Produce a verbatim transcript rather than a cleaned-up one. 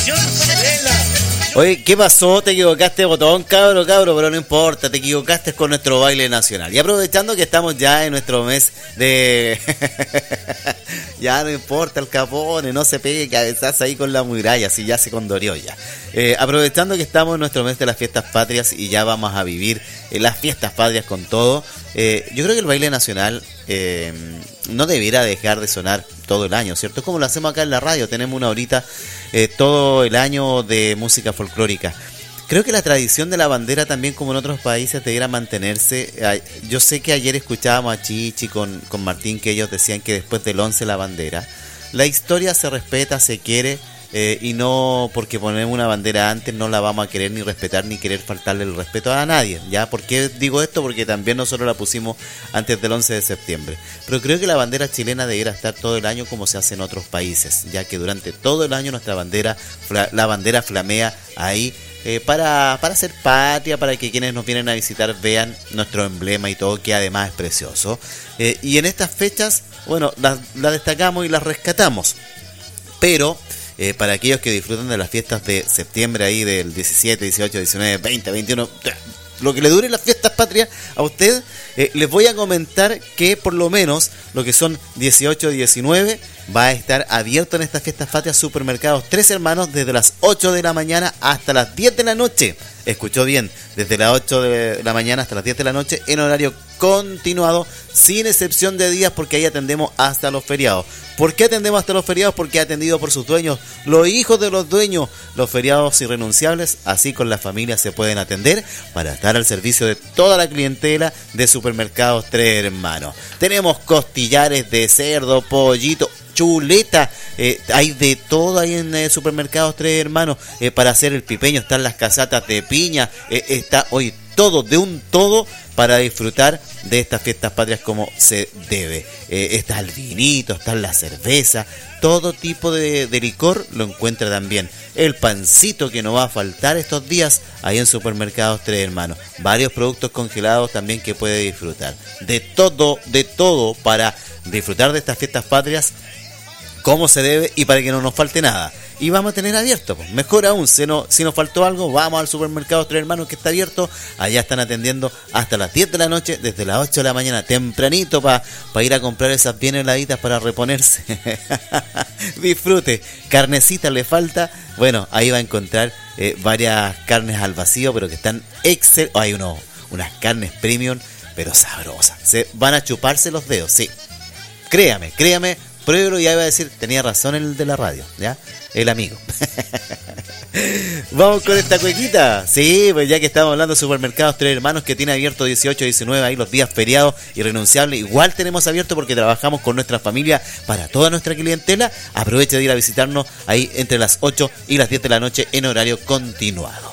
Oye, ¿qué pasó? Te equivocaste de botón, cabro, cabro, pero no importa, te equivocaste con nuestro baile nacional. Y aprovechando que estamos ya en nuestro mes de... ya no importa el capone, no se pegue cabezazo ahí con la muralla, si ya se condoreó ya. Eh, aprovechando que estamos en nuestro mes de las fiestas patrias y ya vamos a vivir eh, las fiestas patrias con todo, eh, yo creo que el baile nacional eh, no debiera dejar de sonar todo el año, ¿cierto? Como lo hacemos acá en la radio, tenemos una horita eh, todo el año de música folclórica. Creo que la tradición de la bandera también, como en otros países, debiera mantenerse. Yo sé que ayer escuchábamos a Chichi con, con Martín, que ellos decían que después del once la bandera. La historia se respeta, se quiere, eh, y no porque ponemos una bandera antes no la vamos a querer ni respetar ni querer faltarle el respeto a nadie, ¿ya? ¿Por qué digo esto? Porque también nosotros la pusimos antes del once de septiembre. Pero creo que la bandera chilena debiera estar todo el año como se hace en otros países, ya que durante todo el año nuestra bandera, la bandera flamea ahí, Eh, para, para hacer patria, para que quienes nos vienen a visitar vean nuestro emblema y todo, que además es precioso. Eh, y en estas fechas, bueno, las la destacamos y las rescatamos. Pero eh, para aquellos que disfrutan de las fiestas de septiembre, ahí del diecisiete, dieciocho, diecinueve, veinte, veintiuno, lo que le dure las fiestas patrias a usted, eh, les voy a comentar que por lo menos lo que son dieciocho, diecinueve va a estar abierto en estas fiestas patrias Supermercados Tres Hermanos desde las ocho de la mañana hasta las diez de la noche. Escuchó bien, desde las ocho de la mañana hasta las diez de la noche en horario continuado, sin excepción de días, porque ahí atendemos hasta los feriados. ¿Por qué atendemos hasta los feriados? Porque atendido por sus dueños, los hijos de los dueños, los feriados irrenunciables, así con las familias se pueden atender para estar al servicio de toda la clientela de Supermercados Tres Hermanos. Tenemos costillares de cerdo, pollito, chuleta, eh, hay de todo ahí en eh, Supermercados Tres Hermanos, eh, para hacer el pipeño, están las casatas de piña, eh, está hoy todo, de un todo, para disfrutar de estas fiestas patrias como se debe. Eh, está el vinito, está la cerveza, todo tipo de, de licor lo encuentra también. El pancito que no va a faltar estos días ahí en Supermercados Tres Hermanos. Varios productos congelados también que puede disfrutar. De todo, de todo para disfrutar de estas fiestas patrias como se debe y para que no nos falte nada. Y vamos a tener abierto, pues. Mejor aún, si, no, si nos faltó algo, vamos al Supermercado Tres Hermanos, que está abierto. Allá están atendiendo hasta las diez de la noche, desde las ocho de la mañana, tempranito, para pa ir a comprar esas bien heladitas para reponerse. Disfrute. Carnecita le falta, bueno, ahí va a encontrar eh, varias carnes al vacío, pero que están excel... Oh, hay uno, unas carnes premium, pero sabrosas. Se van a chuparse los dedos, sí. Créame, créame. Pruébelo y ahí va a decir, tenía razón el de la radio, ¿ya? El amigo. Vamos con esta cuequita. Sí, pues ya que estamos hablando de Supermercados Tres Hermanos, que tiene abierto dieciocho, diecinueve, ahí los días feriados irrenunciables. Igual tenemos abierto porque trabajamos con nuestra familia para toda nuestra clientela. Aproveche de ir a visitarnos ahí entre las ocho y las diez de la noche en horario continuado.